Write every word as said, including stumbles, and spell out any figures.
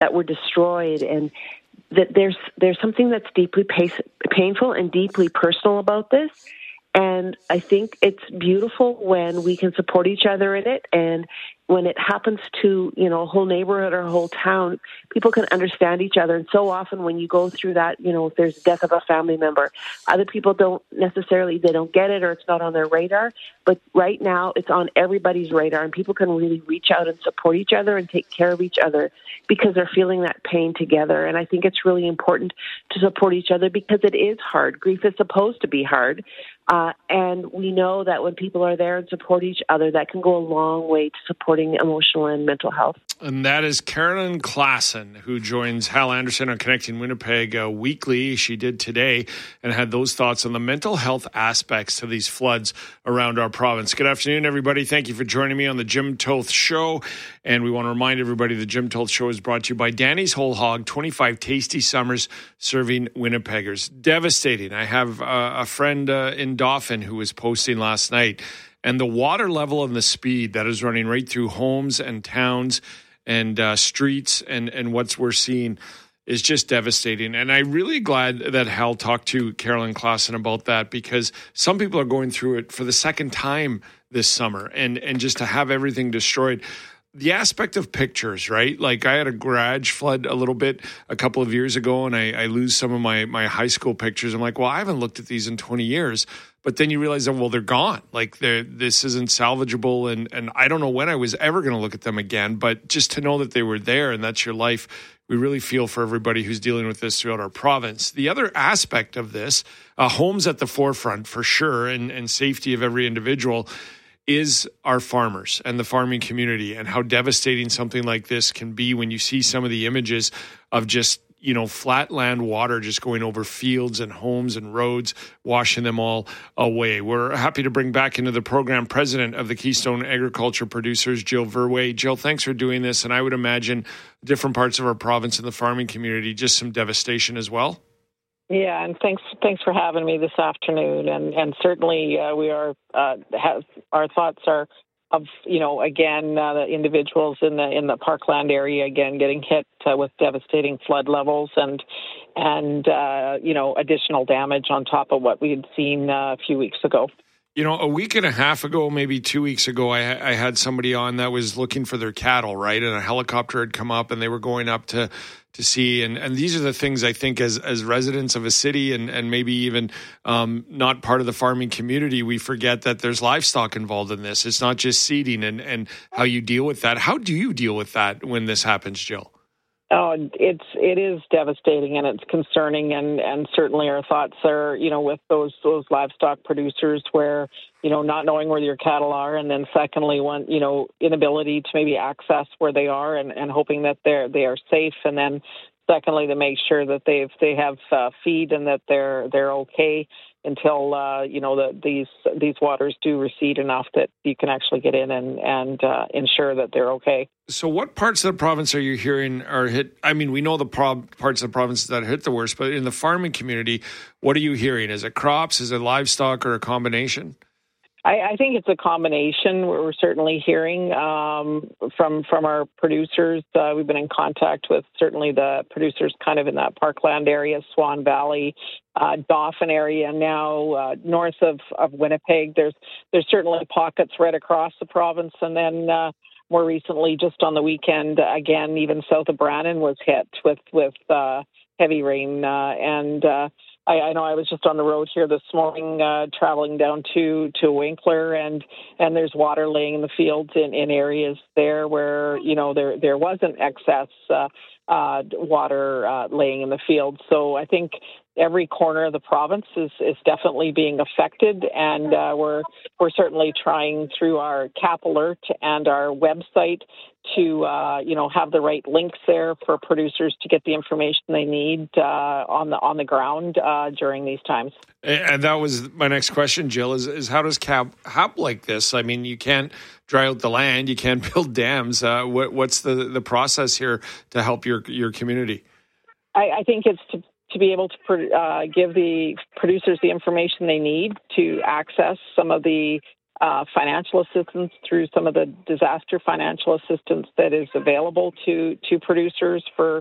that were destroyed, and that there's there's something that's deeply pace, painful and deeply personal about this. And I think it's beautiful when we can support each other in it, and when it happens to, you know, a whole neighborhood or a whole town, people can understand each other. And so often when you go through that, you know, if there's death of a family member, other people don't necessarily, they don't get it, or it's not on their radar. But right now it's on everybody's radar, and people can really reach out and support each other and take care of each other because they're feeling that pain together. And I think it's really important to support each other because it is hard. Grief is supposed to be hard. Uh, and we know that when people are there and support each other, that can go a long way to supporting emotional and mental health. And that is Carolyn Klassen, who joins Hal Anderson on Connecting Winnipeg uh, weekly. She did today and had those thoughts on the mental health aspects to these floods around our province. Good afternoon, everybody. Thank you for joining me on the Jim Toth Show. And we want to remind everybody the Jim Toth Show is brought to you by Danny's Whole Hog, twenty-five tasty summers serving Winnipeggers. Devastating. I have uh, a friend uh, in Dauphin who was posting last night, and the water level and the speed that is running right through homes and towns and uh, streets and, and what we're seeing is just devastating. And I'm really glad that Hal talked to Carolyn Klassen about that, because some people are going through it for the second time this summer, and, and just to have everything destroyed. The aspect of pictures, right? Like I had a garage flood a little bit a couple of years ago, and I, I lose some of my, my high school pictures. I'm like, well, I haven't looked at these in twenty years. But then you realize that, well, they're gone. Like they're, this isn't salvageable. And, and I don't know when I was ever going to look at them again. But just to know that they were there and that's your life, we really feel for everybody who's dealing with this throughout our province. The other aspect of this, uh, homes at the forefront for sure, and, and safety of every individual, is our farmers and the farming community, and how devastating something like this can be when you see some of the images of just, you know, flatland water just going over fields and homes and roads, washing them all away. We're happy to bring back into the program president of the Keystone Agriculture Producers, Jill Verwey. Jill, thanks for doing this. And I would imagine different parts of our province and the farming community, just some devastation as well. Yeah, and thanks thanks for having me this afternoon. And and certainly uh, we are uh, have our thoughts are of, you know, again uh, the individuals in the in the Parkland area again getting hit uh, with devastating flood levels and and uh, you know, additional damage on top of what we had seen uh, a few weeks ago. You know, a week and a half ago, maybe two weeks ago, I, I had somebody on that was looking for their cattle, right? And a helicopter had come up and they were going up to to see. And, and these are the things I think as as residents of a city and, and maybe even um, not part of the farming community, we forget that there's livestock involved in this. It's not just seeding and, and how you deal with that. How do you deal with that when this happens, Jill? Oh, it's it is devastating and it's concerning, and, and certainly our thoughts are, you know, with those those livestock producers where, you know, not knowing where your cattle are, and then secondly, one, you know, inability to maybe access where they are, and, and hoping that they're they are safe, and then secondly to make sure that they've they have uh, feed and that they're they're okay until uh, you know the, these these waters do recede enough that you can actually get in and and uh, ensure that they're okay. So, what parts of the province are you hearing are hit? I mean, we know the prob- parts of the province that are hit the worst, but in the farming community, what are you hearing? Is it crops? Is it livestock, or a combination? I, I think it's a combination. We're certainly hearing um, from from our producers. Uh, we've been in contact with certainly the producers kind of in that Parkland area, Swan Valley, uh, Dauphin area, now uh, north of, of Winnipeg. There's there's certainly pockets right across the province, and then uh, more recently, just on the weekend, again, even south of Brannan was hit with with uh, heavy rain uh, and. Uh, I, I know I was just on the road here this morning, uh, traveling down to, to Winkler, and, and there's water laying in the fields in, in areas there where, you know, there there wasn't excess uh, uh, water uh, laying in the fields. So I think every corner of the province is, is definitely being affected, and uh, we're we're certainly trying through our Cap Alert and our website to uh, you know have the right links there for producers to get the information they need uh, on the on the ground uh, during these times. And that was my next question, Jill, is, is how does Cap help like this? I mean, you can't dry out the land, you can't build dams. Uh, what, what's the, the process here to help your your community? I, I think it's to to be able to uh, give the producers the information they need to access some of the uh, financial assistance through some of the disaster financial assistance that is available to, to producers for